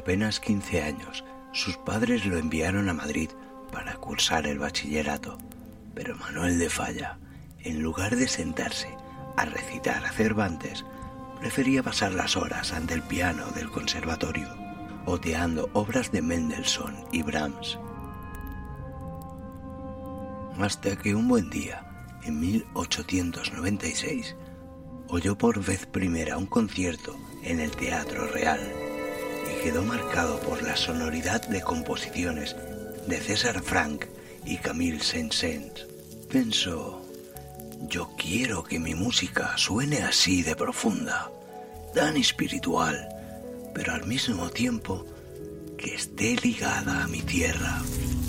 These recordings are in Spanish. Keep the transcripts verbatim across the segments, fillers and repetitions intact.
apenas quince años, sus padres lo enviaron a Madrid para cursar el bachillerato, pero Manuel de Falla, en lugar de sentarse a recitar a Cervantes, prefería pasar las horas ante el piano del conservatorio, oteando obras de Mendelssohn y Brahms. Hasta que un buen día, en mil ochocientos noventa y seis, oyó por vez primera un concierto en el Teatro Real y quedó marcado por la sonoridad de composiciones de César Franck y Camille Saint-Saëns. Pensó: yo quiero que mi música suene así de profunda, tan espiritual, pero al mismo tiempo que esté ligada a mi tierra.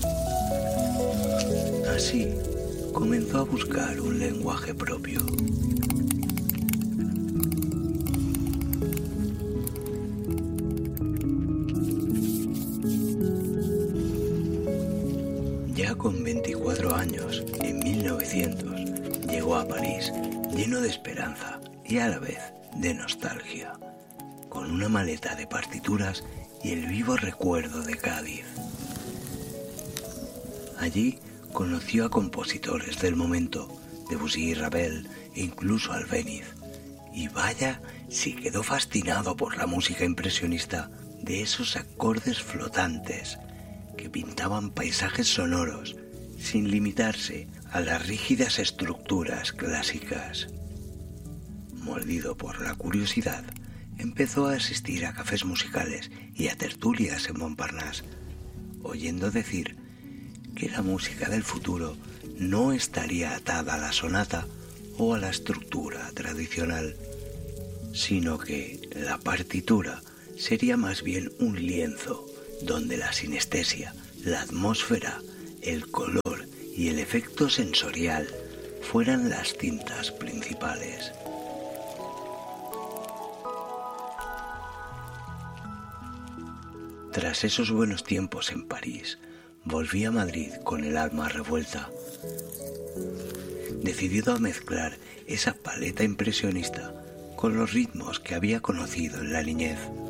Así comenzó a buscar un lenguaje propio. Ya con veinticuatro años, en mil novecientos, llegó a París lleno de esperanza y a la vez de nostalgia, con una maleta de partituras y el vivo recuerdo de Cádiz. Allí conoció a compositores del momento, Debussy, Ravel e incluso Albéniz, y vaya si quedó fascinado por la música impresionista de esos acordes flotantes que pintaban paisajes sonoros sin limitarse a las rígidas estructuras clásicas. Mordido por la curiosidad, empezó a asistir a cafés musicales y a tertulias en Montparnasse, oyendo decir que la música del futuro no estaría atada a la sonata o a la estructura tradicional, sino que la partitura sería más bien un lienzo donde la sinestesia, la atmósfera, el color y el efecto sensorial fueran las cintas principales. Tras esos buenos tiempos en París, volví a Madrid con el alma revuelta, decidido a mezclar esa paleta impresionista con los ritmos que había conocido en la niñez.